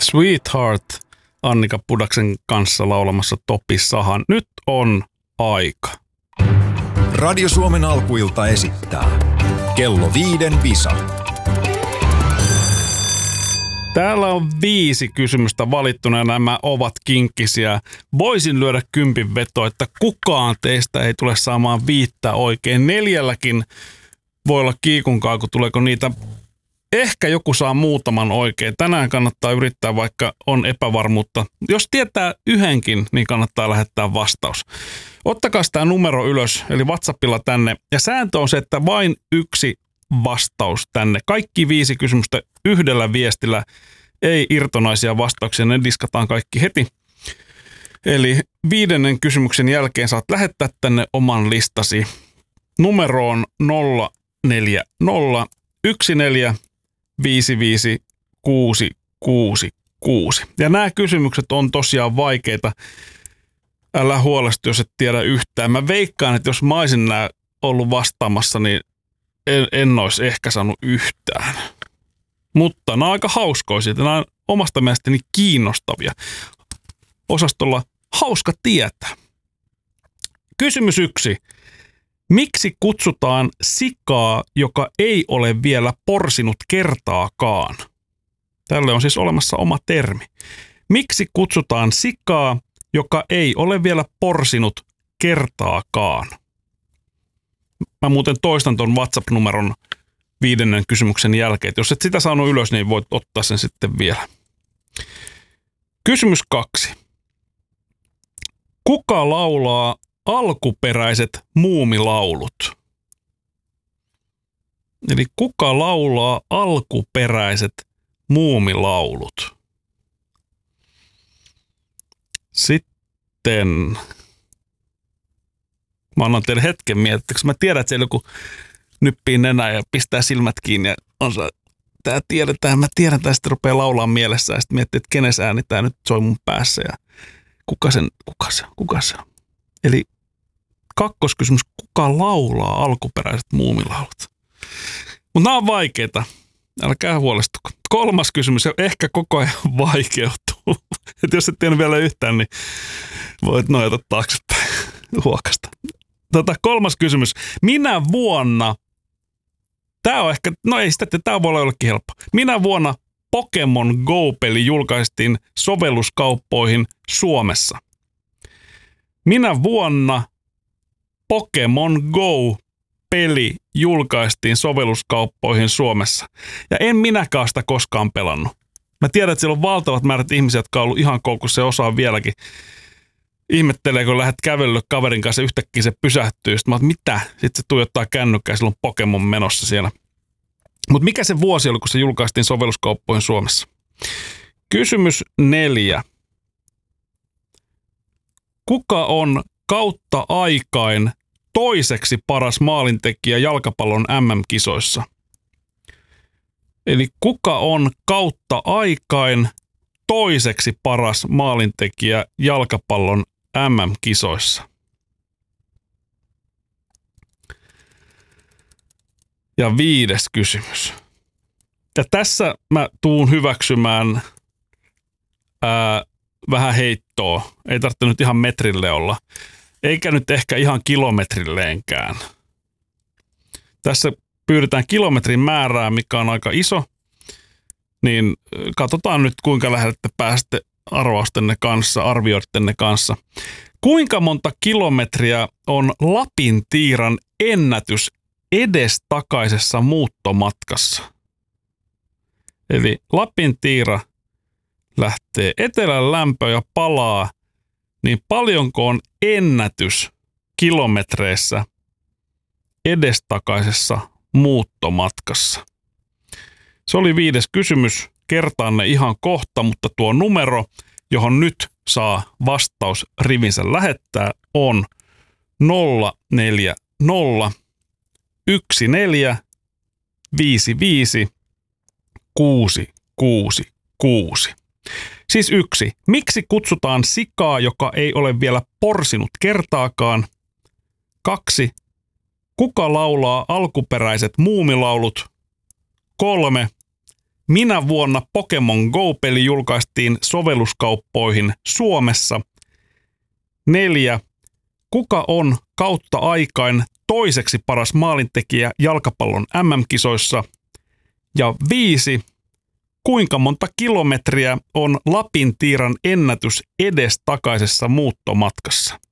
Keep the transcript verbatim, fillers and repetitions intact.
Sweetheart Annika Pudaksen kanssa laulamassa Topi Sahan. Nyt on aika. Radio Suomen alkuilta esittää Kello viiden visa. Täällä on viisi kysymystä valittuna ja nämä ovat kinkkisiä. Voisin lyödä kympin veto, että kukaan teistä ei tule saamaan viittä oikein. Neljälläkin voi olla kiikunkaa, kun tuleeko niitä. Ehkä joku saa muutaman oikein. Tänään kannattaa yrittää, vaikka on epävarmuutta. Jos tietää yhdenkin, niin kannattaa lähettää vastaus. Ottakaa tämä numero ylös, eli WhatsAppilla tänne. Ja sääntö on se, että vain yksi vastaus tänne. Kaikki viisi kysymystä yhdellä viestillä. Ei irtonaisia vastauksia, ne diskataan kaikki heti. Eli viidennen kysymyksen jälkeen saat lähettää tänne oman listasi numeroon nolla neljä nolla yksi neljä viisi viisi kuusi kuusi kuusi. Ja nämä kysymykset on tosiaan vaikeita. Älä huolestu, jos et tiedä yhtään. Mä veikkaan, että jos mä olisin nää ollut vastaamassa, niin en, en olisi ehkä saanut yhtään. Mutta nämä on aika hauskoisia. Nämä on omasta mielestäni kiinnostavia. Osastolla hauska tietää. Kysymys yksi. Miksi kutsutaan sikaa, joka ei ole vielä porsinut kertaakaan? Tälle on siis olemassa oma termi. Miksi kutsutaan sikaa, joka ei ole vielä porsinut kertaakaan? Mä muuten toistan ton WhatsApp-numeron viidennen kysymyksen jälkeen. Jos et sitä saanut ylös, niin voit ottaa sen sitten vielä. Kysymys kaksi. Kuka laulaa alkuperäiset muumilaulut? Eli kuka laulaa alkuperäiset muumilaulut? Sitten mä annan teille hetken miettiä, koska mä tiedän, että siellä joku nyppii nenää ja pistää silmät kiinni ja on se, tää tiedetään, mä tiedän, että sitten rupeaa laulaa mielessä ja sitten miettii, että kenen ääni tää nyt soi mun päässä ja kuka sen, kuka se on, kuka se on. Eli kakkoskysymys, kuka laulaa alkuperäiset muumilaulut? Mutta nämä on vaikeita. Älkää huolestuko. Kolmas kysymys, ja ehkä koko ajan vaikeutuu. Et jos et tiedä vielä yhtään, niin voit nojata taaksepäin huokasta. Tota, kolmas kysymys. Minä vuonna, tämä on ehkä, no ei sitä, tämä voi olla jollekin helppo. Minä vuonna Pokemon Go-peli julkaistiin sovelluskauppoihin Suomessa? Minä vuonna Pokemon Go-peli julkaistiin sovelluskauppoihin Suomessa? Ja en minäkään sitä koskaan pelannut. Mä tiedän, että siellä on valtavat määrät ihmisiä, jotka on ollut ihan koukussa ja osaa vieläkin. Ihmettelee, kun lähdet kävelylle kaverin kanssa, yhtäkkiä se pysähtyy. Sitten mä oon, mitä? Sitten se tuijottaa kännykkää ja sillä on Pokemon menossa siellä. Mutta mikä se vuosi oli, kun se julkaistiin sovelluskauppoihin Suomessa? Kysymys neljä. Kuka on kautta aikain toiseksi paras maalintekijä jalkapallon M M-kisoissa? Eli kuka on kautta aikain toiseksi paras maalintekijä jalkapallon M M-kisoissa? Ja viides kysymys. Ja tässä mä tuun hyväksymään ää, vähän heittoa. Ei tarvitse nyt ihan metrille olla. Eikä nyt ehkä ihan kilometrilleenkään. Tässä pyydetään kilometrin määrää, mikä on aika iso. Niin katsotaan nyt, kuinka lähdette päästä arvaustenne kanssa, arvioittenne kanssa. Kuinka monta kilometriä on Lapintiiran ennätys edestakaisessa muuttomatkassa? Eli Lapintiira lähtee etelän lämpöön ja palaa, niin paljonko on ennätys kilometreissä edestakaisessa muuttomatkassa? Se oli viides kysymys. Kertaan ne ihan kohta, mutta tuo numero, johon nyt saa vastaus rivinsä lähettää, on nolla neljä nolla yksi neljä viisi viisi kuusi kuusi kuusi. Siis yksi. Miksi kutsutaan sikaa, joka ei ole vielä porsinut kertaakaan? Kaksi. Kuka laulaa alkuperäiset muumilaulut? Kolme. Minä vuonna Pokemon Go-peli julkaistiin sovelluskauppoihin Suomessa? Neljä. Kuka on kautta aikain toiseksi paras maalintekijä jalkapallon M M-kisoissa? Ja viisi. Kuinka monta kilometriä on Lapintiiran ennätys edestakaisessa muuttomatkassa?